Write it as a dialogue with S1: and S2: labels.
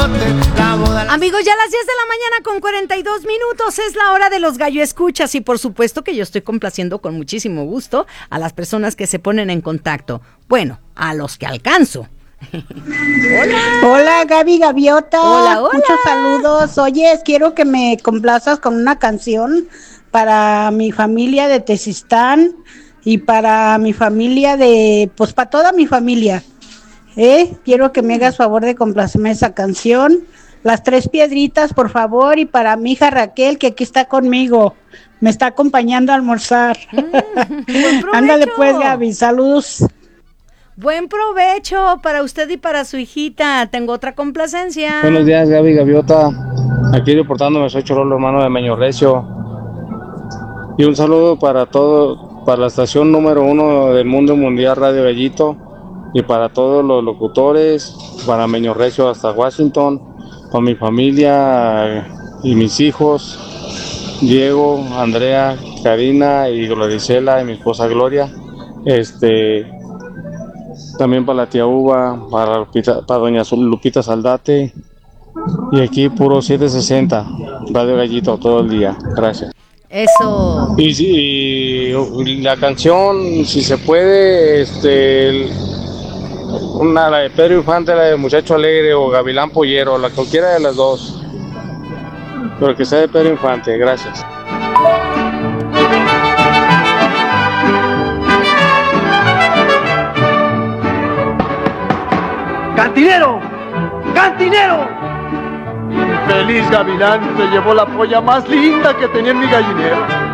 S1: Amigos, ya a las 10 de la mañana con 42 minutos es la hora de los gallo escuchas y por supuesto que yo estoy complaciendo con muchísimo gusto a las personas que se ponen en contacto. Bueno, a los que alcanzo.
S2: Hola. Hola, Gaby Gaviota.
S1: Hola, hola.
S2: Muchos saludos. Oye, quiero que me complazcas con una canción para mi familia de Tezistán y para mi familia pues para toda mi familia. Quiero que me hagas favor de complacerme esa canción. Las Tres Piedritas, por favor, y para mi hija Raquel, que aquí está conmigo. Me está acompañando a almorzar. Ándale pues, Gaby, saludos.
S1: Buen provecho para usted y para su hijita. Tengo otra complacencia.
S3: Buenos días, Gaby Gaviota. Aquí reportándome, soy Chorolo, hermano de Meño Recio. Y un saludo para todo, para la estación número 1 del mundo mundial, Radio Gallito. Y para todos los locutores, para Meño Recio hasta Washington, para mi familia y mis hijos, Diego, Andrea, Karina y Gloricela y mi esposa Gloria. También para la tía Uva, para doña Lupita Saldate. Y aquí puro 760, Radio Gallito todo el día. Gracias.
S1: Eso.
S3: Y la canción, si se puede, la de Pedro Infante, la de Muchacho Alegre o Gavilán Pollero, la cualquiera de las dos. Pero que sea de Pedro Infante, gracias.
S4: ¡Cantinero! ¡Cantinero! Infeliz Gavilán se llevó la polla más linda que tenía en mi gallinero.